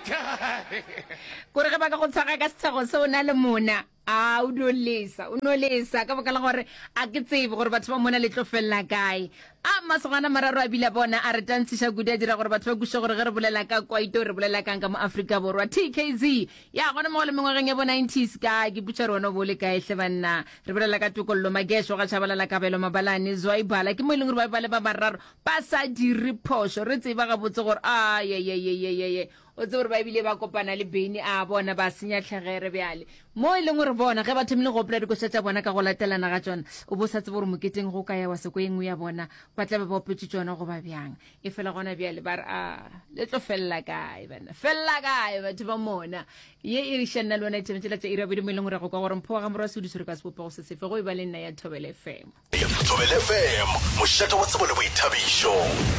kore ge ba ka go tshwaga ka setshago se o na le mona o no lesa ka baka la gore a ke tsebe gore batho ba mona le tlo fella kae masogana mararo a bila bona a re tantsisha kudu a dira gore batho ba kushe gore ge re bolela ka kwaito re bolela kang ka mo Afrika Borwa TKZ ya gona mo le mengwageng ya bo 90s ka ke butša rona bo le kae hle banna re bolela ka tokollo magesho ga tshabalala kabelo mabalane zwa ibala ke mo ileng re ba bale ba bararo ba sa dire phosho re tseba ga botse gore ye o tse gore ba bile ba kopana le Beni a bona ba senya tlhegere bjale mo ileng gore bona ge ba thomile go pela dikoša tša bona ka go latelana ga tsona o bo sa tsebe gore moketeng go ka ya wa seko engwe ya bona ba tla ba opetse tsona go ba bjang e fela gona bjale ba re le tlo fella kae bana fella kae batho ba mona ye e shana le bona itshela tša ira bedi mo ileng gore go ka gore mpho ga morwa se di sore ka se popa go se sefe go e ba le nna ya Thobela FM mošate wa tsebo le boithabišo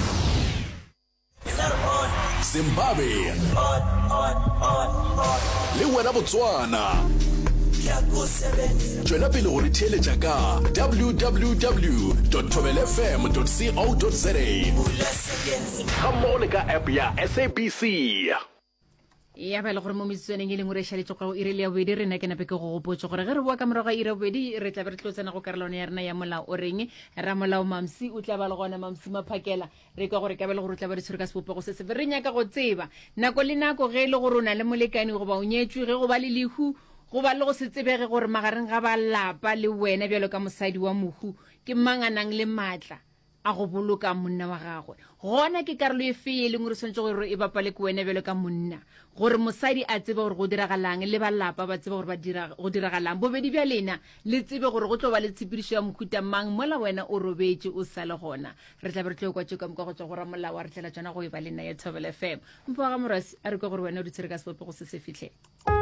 Zimbabwe le wena Botswana tšwela pele go re theeletša ka www.thobelfm.co.za ga mmogo le ka app ya SABC ya ba le gore mo metsweneng e leng re šhaletše go ire le ya bobedi rena ke nape ke go gopotse gore ge re bua ka morago ga ire bobedi re tla be re tlo tsena go karolwana ya rena ya molao o reng ra molao Mamsi o tla ba le gona Mamsi Maphakela re ka gore ka be le gore o tla ba re tshwere ka sepopego se sefe re nyaka go tseba nako le nako ge e le gore o na le molekane go ba o nyetswe ge go ba le lehu go ba le go se tsebege gore magareng ga ba lapa le wena bjalo ka mosadi wa mohu ke mang a nang le maatla a go boloka monna wa gagwe gona ke karolo e fe e leng gore swantse gore e bapale ke wena bjalo ka monna gore mosadi a tsebe gore go diragalang le ba lapa ba tsebe gore go diragalang bobedi bja lena le tsebe gore go tlo ba le tshepedišo ya mohuta mang mola wena o robetse o sa le gona re tla be re tlo kwa tšoka moka go tswa gore molao wa re tlela tsona go e ba le nna ya Thobela FM mpo ga morwasi a re kwa gore wena o di tshwere ka sepope go se se fitlhe